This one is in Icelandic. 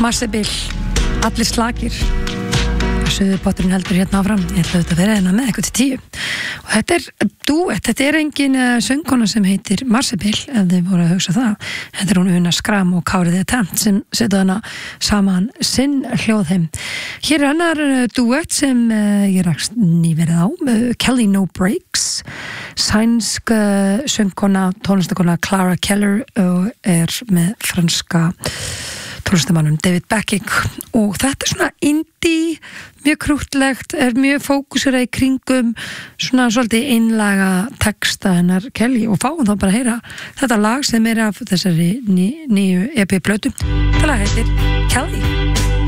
Marsebill, allir slakir. Suðupotturinn heldur hérna áfram. Ég ætla auðvitað að vera hérna með eitthvað til 10. Og þetta er duett, þetta er engin söngkona sem heitir Marsebill, ef þið voru að hugsa það. Þetta er hún Una Skram og Kári The Attempt sem setja hana saman sinn hljóðheim. Hér er annar duett sem ég rakst nýverið á, Kelly No Breaks, sænsk söngkona, tónlistakona Clara Keller og er með franska tónlistamannum David Becking og þetta er svona indie, mjög krúttlegt, er mjög fókusur í kringum svona svolítið einlaga texta hennar Kelly og fáum þá bara að heyra þetta lag sem er af þessari nýju EP-plötu. Það lag heitir Kelly.